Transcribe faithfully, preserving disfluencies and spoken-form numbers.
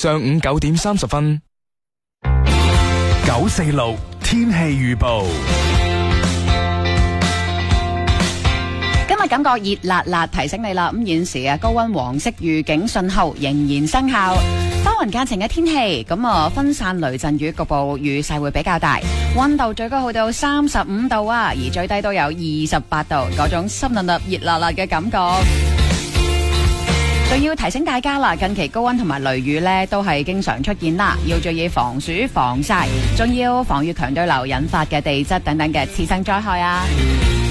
上午九點三十分。 九四六天氣預報。 今日感覺熱辣辣，提醒你啦。咁現時啊，高溫黃色預警信號仍然生效。多雲間晴嘅天氣，咁啊分散雷陣雨，局部雨勢會比較大。溫度最高去到三十五度啊，而最低都有二十八度，嗰種濕立立、熱辣辣嘅感覺。仲要提醒大家啦，近期高溫同埋雷雨呢都係經常出現啦，要注意防暑防曬，仲要防禦強對流引發嘅地質等等嘅次生災害啊。